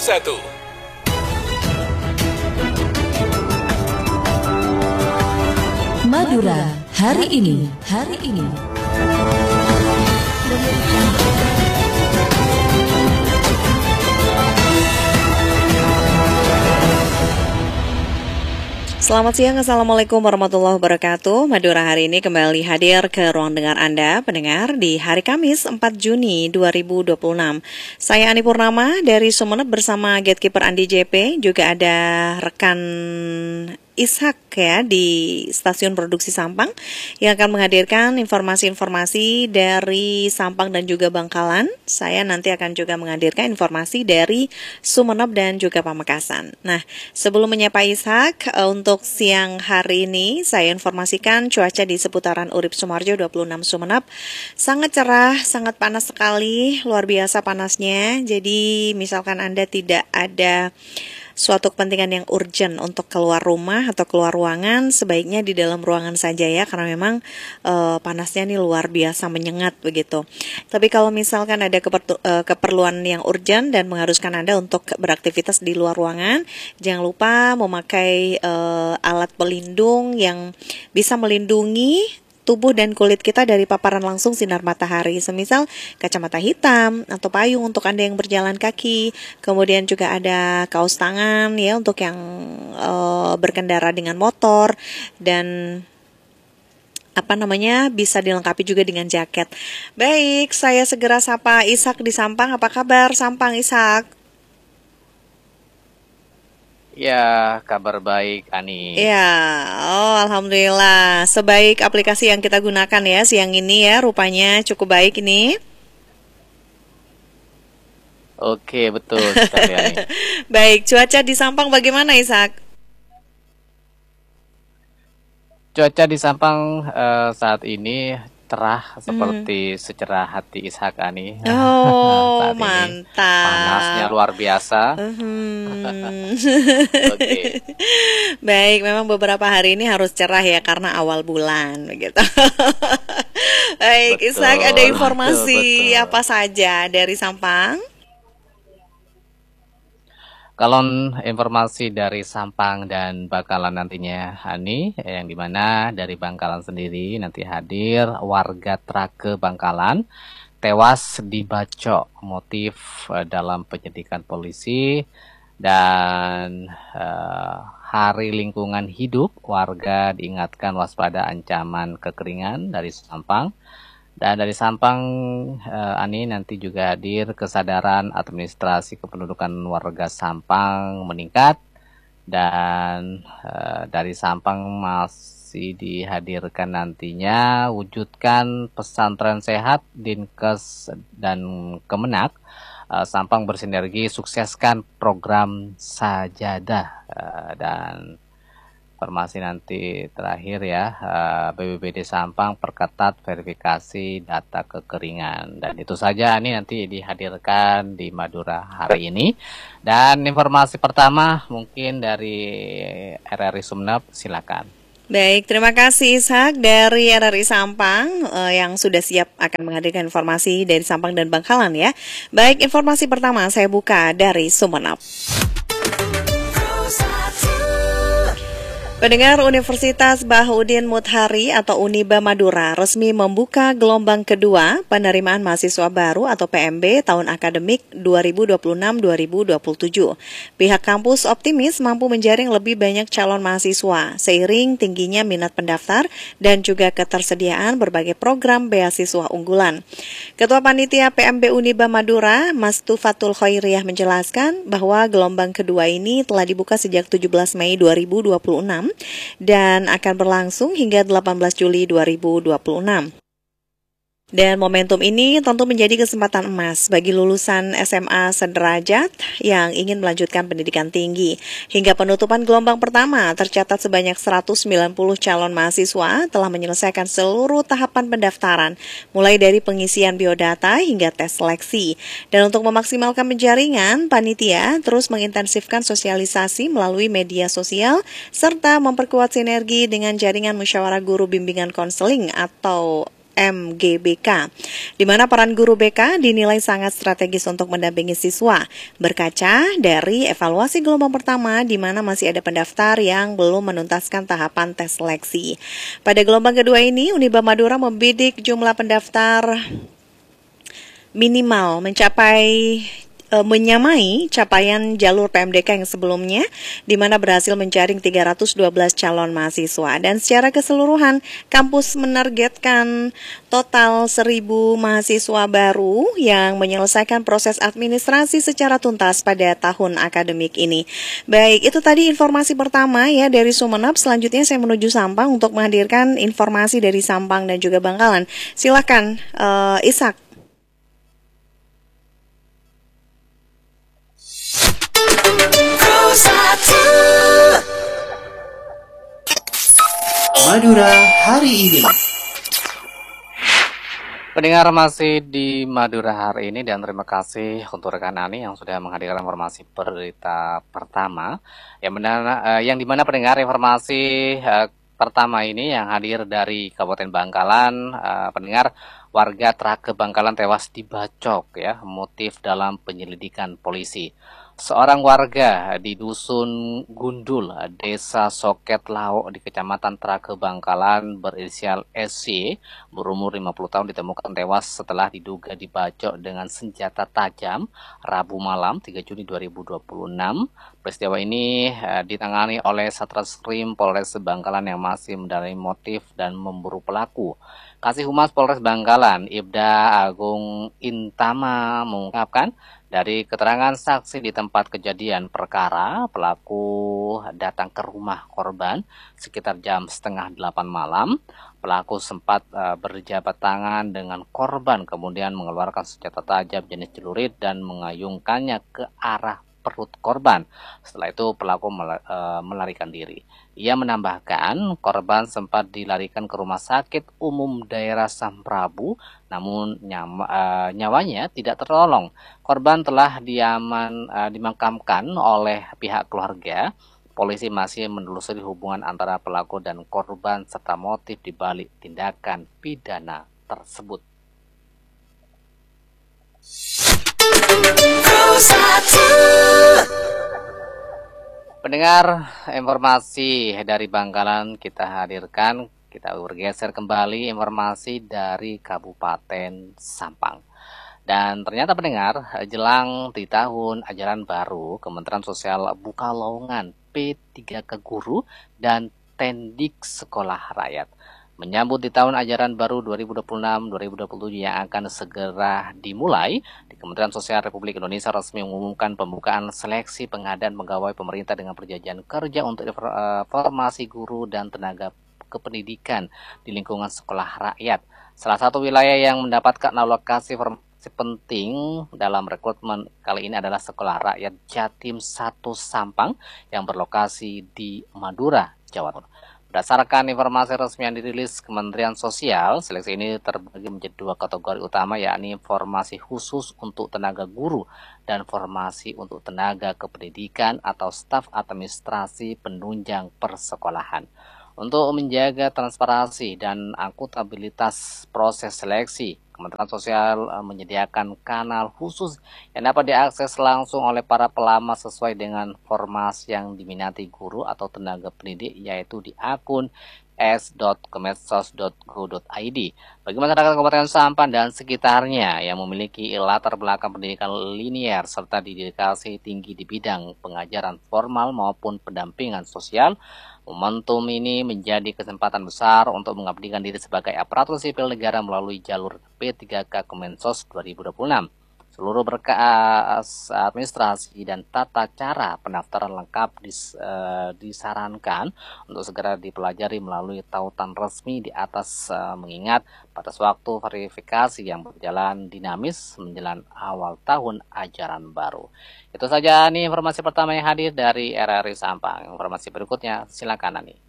Madura hari ini. Selamat siang, Assalamualaikum warahmatullahi wabarakatuh. Madura hari ini kembali hadir ke ruang dengar Anda, pendengar, di hari Kamis 4 Juni 2026. Saya Ani Purnama dari Sumeneb bersama Gatekeeper Andi JP, juga ada rekan Ishak ya di stasiun produksi Sampang yang akan menghadirkan informasi-informasi dari Sampang dan juga Bangkalan. Saya nanti akan juga menghadirkan informasi dari Sumeneb dan juga Pamekasan. Nah, sebelum menyapa Ishak, untuk siang hari ini saya informasikan cuaca di seputaran Urip Sumarjo 26 Sumeneb sangat cerah, sangat panas sekali, luar biasa panasnya. Jadi misalkan Anda tidak ada suatu kepentingan yang urgent untuk keluar rumah atau keluar ruangan, sebaiknya di dalam ruangan saja ya, karena memang panasnya nih luar biasa menyengat begitu. Tapi kalau misalkan ada keperluan yang urgent dan mengharuskan Anda untuk beraktivitas di luar ruangan, jangan lupa memakai alat pelindung yang bisa melindungi tubuh dan kulit kita dari paparan langsung sinar matahari, semisal kacamata hitam atau payung untuk Anda yang berjalan kaki. Kemudian juga ada kaos tangan ya untuk yang berkendara dengan motor, dan bisa dilengkapi juga dengan jaket. Baik, saya segera sapa Ishak di Sampang. Apa kabar Sampang, Ishak? Ya, kabar baik, Ani. Ya, alhamdulillah. Sebaik aplikasi yang kita gunakan ya siang ini ya, rupanya cukup baik ini. Oke, betul sekali, Ani. Baik, cuaca di Sampang bagaimana, Ishak? Cuaca di Sampang saat ini cerah seperti secerah hati Ishak, Ani. Oh, saat mantap. Ini panasnya luar biasa. Oke. Baik, memang beberapa hari ini harus cerah ya karena awal bulan begitu. Baik, Ishak, ada informasi betul. Apa saja dari Sampang? Kalau informasi dari Sampang dan Bangkalan nantinya, Ani, yang dimana dari Bangkalan sendiri nanti hadir warga Trake Bangkalan tewas dibacok, motif dalam penyidikan polisi, dan Hari Lingkungan Hidup, warga diingatkan waspada ancaman kekeringan dari Sampang. Dan dari Sampang, Ani, nanti juga hadir kesadaran administrasi kependudukan warga Sampang meningkat. Dan dari Sampang masih dihadirkan nantinya wujudkan pesantren sehat, Dinkes dan Kemenak. Sampang bersinergi sukseskan program Sajadah. Dan informasi nanti terakhir ya, BPBD Sampang perketat verifikasi data kekeringan. Dan itu saja ini nanti dihadirkan di Madura hari ini. Dan informasi pertama mungkin dari RRI Sumeneb, silakan. Baik, terima kasih Ishak dari RRI Sampang yang sudah siap akan menghadirkan informasi dari Sampang dan Bangkalan ya. Baik, informasi pertama saya buka dari Sumeneb. Pendengar, Universitas Bahoudin Mutahari atau Uniba Madura resmi membuka gelombang kedua penerimaan mahasiswa baru atau PMB tahun akademik 2026-2027. Pihak kampus optimis mampu menjaring lebih banyak calon mahasiswa seiring tingginya minat pendaftar dan juga ketersediaan berbagai program beasiswa unggulan. Ketua Panitia PMB Uniba Madura, Mas Tufatul Khairiyah menjelaskan bahwa gelombang kedua ini telah dibuka sejak 17 Mei 2026 dan akan berlangsung hingga 18 Juli 2026. Dan momentum ini tentu menjadi kesempatan emas bagi lulusan SMA sederajat yang ingin melanjutkan pendidikan tinggi. Hingga penutupan gelombang pertama, tercatat sebanyak 190 calon mahasiswa telah menyelesaikan seluruh tahapan pendaftaran, mulai dari pengisian biodata hingga tes seleksi. Dan untuk memaksimalkan penjaringan, panitia terus mengintensifkan sosialisasi melalui media sosial, serta memperkuat sinergi dengan jaringan musyawarah guru bimbingan konseling atau MGBK, di mana peran guru BK dinilai sangat strategis untuk mendampingi siswa. Berkaca dari evaluasi gelombang pertama, di mana masih ada pendaftar yang belum menuntaskan tahapan tes seleksi. Pada gelombang kedua ini, Uniba Madura membidik jumlah pendaftar minimal menyamai capaian jalur PMDK yang sebelumnya, di mana berhasil menjaring 312 calon mahasiswa. Dan secara keseluruhan, kampus menargetkan total 1.000 mahasiswa baru yang menyelesaikan proses administrasi secara tuntas pada tahun akademik ini. Baik, itu tadi informasi pertama ya dari Sumeneb. Selanjutnya saya menuju Sampang untuk menghadirkan informasi dari Sampang dan juga Bangkalan. Silakan, Ishak. Madura hari ini. Pendengar masih di Madura hari ini, dan terima kasih untuk rekan Ani yang sudah menghadirkan informasi berita pertama yang dimana pendengar informasi pertama ini yang hadir dari Kabupaten Bangkalan. Pendengar, warga Trake Bangkalan tewas dibacok ya, motif dalam penyelidikan polisi. Seorang warga di Dusun Gundul, Desa Soket Lauk di Kecamatan Trake Bangkalan berinisial SC berumur 50 tahun ditemukan tewas setelah diduga dibacok dengan senjata tajam Rabu malam 3 Juni 2026. Peristiwa ini ditangani oleh Satreskrim Polres Bangkalan yang masih mendalami motif dan memburu pelaku. Kasih Humas Polres Bangkalan, Ibda Agung Intama mengungkapkan, dari keterangan saksi di tempat kejadian perkara, pelaku datang ke rumah korban sekitar jam setengah 8 malam. Pelaku sempat berjabat tangan dengan korban, kemudian mengeluarkan senjata tajam jenis celurit dan mengayunkannya ke arah perut korban. Setelah itu pelaku melarikan diri. Ia menambahkan korban sempat dilarikan ke rumah sakit umum daerah Samprabu, namun nyawanya tidak tertolong. Korban telah dimakamkan oleh pihak keluarga. Polisi masih menelusuri hubungan antara pelaku dan korban serta motif dibalik tindakan pidana tersebut. Pendengar, informasi dari Bangkalan kita hadirkan. Kita bergeser kembali informasi dari Kabupaten Sampang. Dan ternyata pendengar, jelang di tahun ajaran baru, Kementerian Sosial buka lowongan P3K Guru dan Tendik Sekolah Rakyat. Menyambut di tahun ajaran baru 2026-2027 yang akan segera dimulai, di Kementerian Sosial Republik Indonesia resmi mengumumkan pembukaan seleksi pengadaan pegawai pemerintah dengan perjanjian kerja untuk formasi guru dan tenaga kependidikan di lingkungan sekolah rakyat. Salah satu wilayah yang mendapatkan alokasi formasi penting dalam rekrutmen kali ini adalah Sekolah Rakyat Jatim 1 Sampang yang berlokasi di Madura, Jawa Timur. Berdasarkan informasi resmi yang dirilis Kementerian Sosial, seleksi ini terbagi menjadi 2 kategori utama, yakni formasi khusus untuk tenaga guru dan formasi untuk tenaga kependidikan atau staf administrasi penunjang persekolahan. Untuk menjaga transparansi dan akuntabilitas proses seleksi, Kementerian Sosial menyediakan kanal khusus yang dapat diakses langsung oleh para pelamar sesuai dengan formasi yang diminati guru atau tenaga pendidik, yaitu di akun s.kemensos.go.id. Bagi masyarakat Kabupaten Sampang dan sekitarnya yang memiliki latar belakang pendidikan linier serta dedikasi tinggi di bidang pengajaran formal maupun pendampingan sosial, momentum ini menjadi kesempatan besar untuk mengabdikan diri sebagai aparatur sipil negara melalui jalur P3K Kemensos 2026. Seluruh berkas administrasi dan tata cara pendaftaran lengkap disarankan untuk segera dipelajari melalui tautan resmi di atas, mengingat batas waktu verifikasi yang berjalan dinamis menjelang awal tahun ajaran baru. Itu saja nih informasi pertama yang hadir dari RRI Sampang. Informasi berikutnya silakan Ani.